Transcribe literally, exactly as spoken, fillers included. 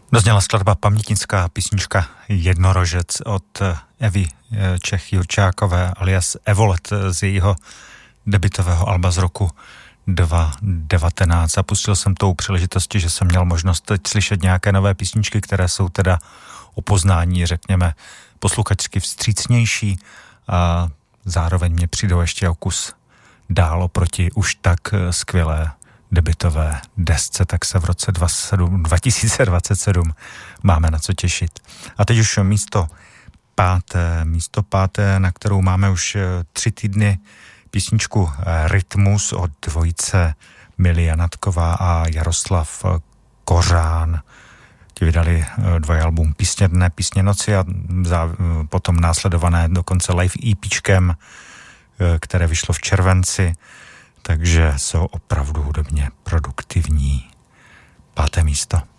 Dozněla skladba pamětnická písnička Jednorožec od Evy Čech-Jurčákové alias Evolet z jejího debutového alba z roku dva tisíce devatenáct. Zapustil jsem tou příležitosti, že jsem měl možnost teď slyšet nějaké nové písničky, které jsou teda o poznání, řekněme, posluchačsky vstřícnější a zároveň mě přijdou ještě o kus dál oproti už tak skvělé debutové desce, tak se v roce dva tisíce dvacet sedm máme na co těšit. A teď už místo páté, místo páté, na kterou máme už tři týdny písničku Rytmus od dvojice Mili Janatková a Jaroslav Kořán. Ti vydali dvojalbum Písně dne, Písně noci a potom následované dokonce live EPčkem, které vyšlo v červenci, takže jsou opravdu hudebně produktivní. Páté místo.